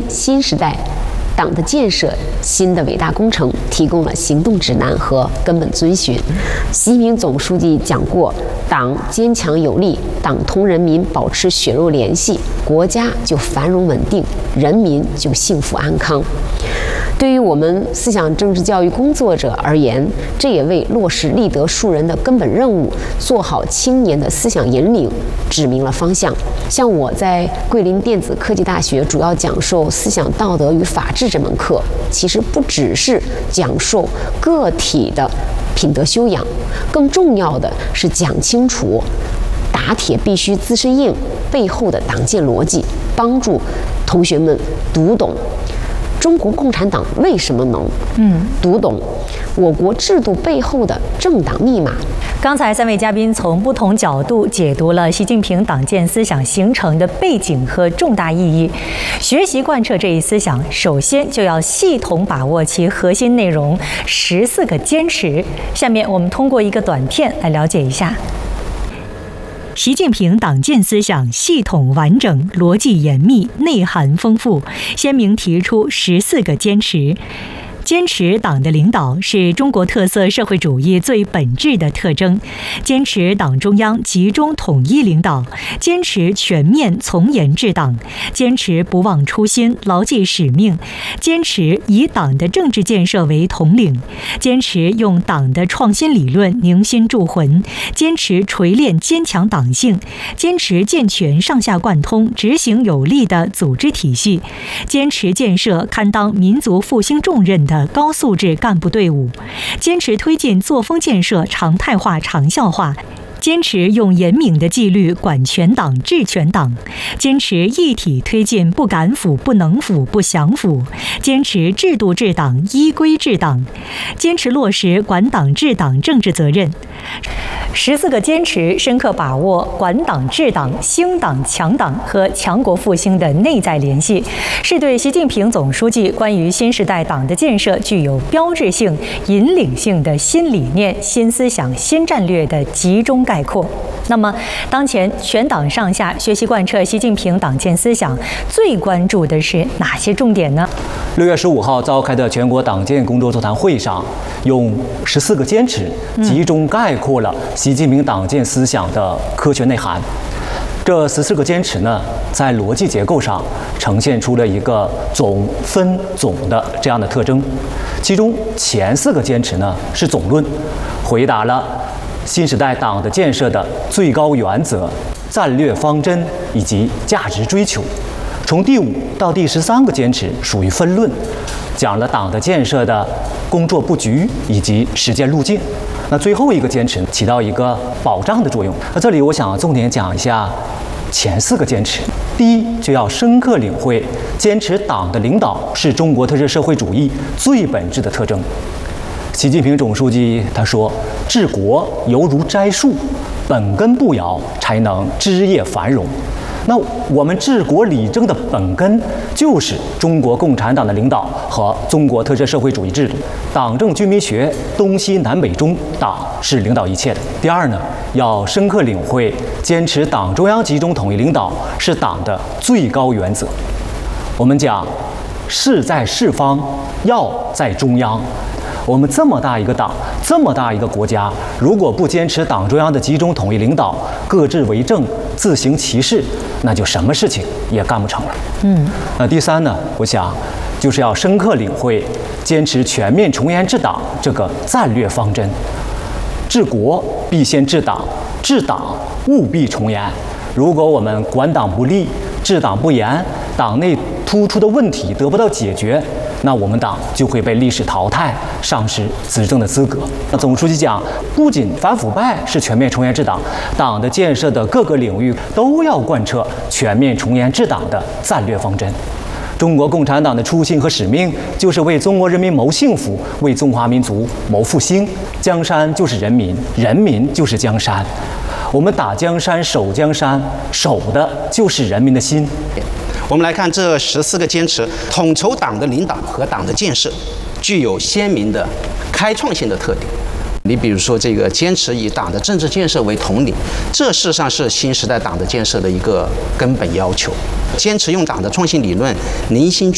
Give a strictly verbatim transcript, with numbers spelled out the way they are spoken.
新时代党的建设新的伟大工程提供了行动指南和根本遵循。习近平总书记讲过，党坚强有力，党同人民保持血肉联系，国家就繁荣稳定，人民就幸福安康。对于我们思想政治教育工作者而言，这也为落实立德树人的根本任务，做好青年的思想引领指明了方向。像我在桂林电子科技大学主要讲授思想道德与法治这门课，其实不只是讲授个体的品德修养，更重要的是讲清楚打铁必须自身硬背后的党建逻辑，帮助同学们读懂中国共产党为什么能，嗯，读懂我国制度背后的政党密码。 刚才三位嘉宾从不同角度解读了习近平党建思想形成的背景和重大意义。学习贯彻这一思想，首先就要系统把握其核心内容十四个坚持。下面我们通过一个短片来了解一下。习近平党建思想系统完整、逻辑严密、内涵丰富，鲜明提出十四个坚持。坚持党的领导是中国特色社会主义最本质的特征，坚持党中央集中统一领导，坚持全面从严治党，坚持不忘初心、牢记使命，坚持以党的政治建设为统领，坚持用党的创新理论凝心铸魂，坚持锤炼坚强党性，坚持健全上下贯通、执行有力的组织体系，坚持建设堪当民族复兴重任的高素质干部队伍，坚持推进作风建设常态化、长效化，坚持用严明的纪律管全党、治全党，坚持一体推进不敢腐、不能腐、不想腐，坚持制度治党、依规治党，坚持落实管党治党政治责任。十四个坚持深刻把握管党治党、兴党强党和强国复兴的内在联系，是对习近平总书记关于新时代党的建设具有标志性、引领性的新理念、新思想、新战略的集中概括。那么，当前全党上下学习贯彻习近平党建思想，最关注的是哪些重点呢？ 六月十五号召开的全国党建工作座谈会上，用十四个坚持集中概括了习近平党建思想的科学内涵。这十四个坚持呢，在逻辑结构上呈现出了一个总分总的这样的特征。其中前四个坚持呢是总论，回答了新时代党的建设的最高原则、战略方针以及价值追求。从第五到第十三个坚持属于分论，讲了党的建设的工作布局以及实践路径。那最后一个坚持起到一个保障的作用。那这里我想重点讲一下前四个坚持。第一，就要深刻领会坚持党的领导是中国特色社会主义最本质的特征。习近平总书记他说：“治国犹如栽树，本根不摇，才能枝叶繁荣。”那我们治国理政的本根就是中国共产党的领导和中国特色社会主义制度。党政军民学东西南北中，党是领导一切的。第二呢，要深刻领会坚持党中央集中统一领导是党的最高原则。我们讲势在四方，要在中央。我们这么大一个党，这么大一个国家，如果不坚持党中央的集中统一领导，各自为政、自行其事，那就什么事情也干不成了。嗯，那第三呢，我想就是要深刻领会坚持全面从严治党这个战略方针。治国必先治党，治党务必从严。如果我们管党不力、治党不严，党内突出的问题得不到解决，那我们党就会被历史淘汰，丧失执政的资格。那总书记讲，不仅反腐败是全面从严治党，党的建设的各个领域都要贯彻全面从严治党的战略方针。中国共产党的初心和使命就是为中国人民谋幸福，为中华民族谋复兴。江山就是人民，人民就是江山。我们打江山、守江山，守的就是人民的心。 我们来看这十四个坚持，统筹党的领导和党的建设，具有鲜明的开创性的特点。你比如说，这个坚持以党的政治建设为统领，这事实上是新时代党的建设的一个根本要求。坚持用党的创新理论凝心